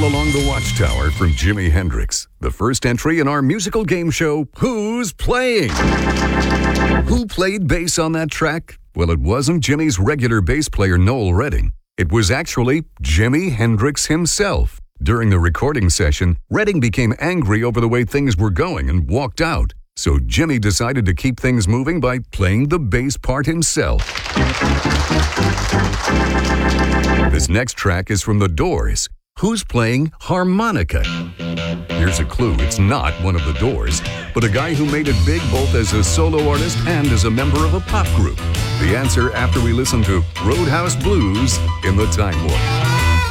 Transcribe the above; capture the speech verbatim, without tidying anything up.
All Along the Watchtower from Jimi Hendrix. The first entry in our musical game show, Who's Playing? Who played bass on that track? Well, it wasn't Jimi's regular bass player, Noel Redding. It was actually Jimi Hendrix himself. During the recording session, Redding became angry over the way things were going and walked out. So Jimi decided to keep things moving by playing the bass part himself. This next track is from The Doors. Who's playing harmonica? Here's a clue. It's not one of the Doors, but a guy who made it big both as a solo artist and as a member of a pop group. The answer after we listen to Roadhouse Blues in the Time Warp.